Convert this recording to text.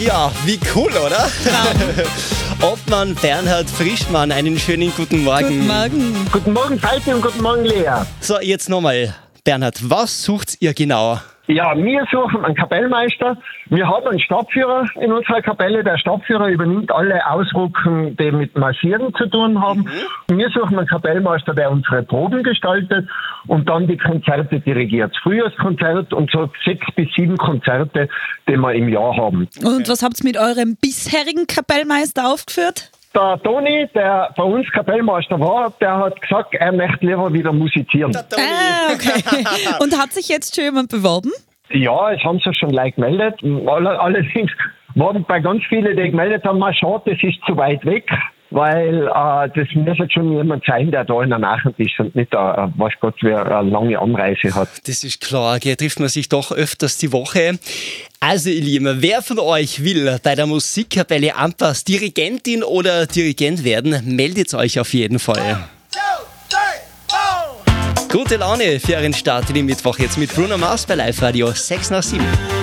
Ja, wie cool, oder? Obmann Bernhard Frischmann, einen schönen guten Morgen. Guten Morgen. Guten Morgen, Heidi, und guten Morgen, Lea. So, jetzt nochmal. Bernhard, was sucht ihr genau? Ja, wir suchen einen Kapellmeister. Wir haben einen Stabführer in unserer Kapelle. Der Stabführer übernimmt alle Ausrücken, die mit Marschieren zu tun haben. Wir suchen einen Kapellmeister, der unsere Proben gestaltet und dann die Konzerte dirigiert. Das Frühjahrskonzert und so 6 bis 7 Konzerte, die wir im Jahr haben. Und was habt ihr mit eurem bisherigen Kapellmeister aufgeführt? Der Toni, der bei uns Kapellmeister war, der hat gesagt, er möchte lieber wieder musizieren. Okay. Und hat sich jetzt schon jemand beworben? Ja, es haben sich schon Leute gemeldet. Allerdings waren bei ganz vielen, die gemeldet haben, mal schade, das ist zu weit weg, weil das muss halt schon jemand sein, der da in der Nähe ist und nicht, weiß Gott, wer eine lange Anreise hat. Das ist klar, gell, trifft man sich doch öfters die Woche. Also ihr Lieben, wer von euch will bei der Musikkapelle Ampas Dirigentin oder Dirigent werden, meldet euch auf jeden Fall. Gute Laune für euren Start in den Mittwoch jetzt mit Bruno Mars bei Live Radio 6 nach 7.